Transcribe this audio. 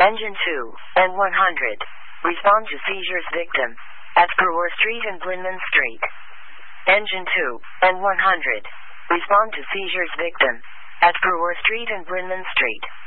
Engine 2 and 100. Respond to seizures victim at Brewer Street and Blinman Street. Engine 2 and 100. Respond to seizures victim at Brewer Street and Blinman Street.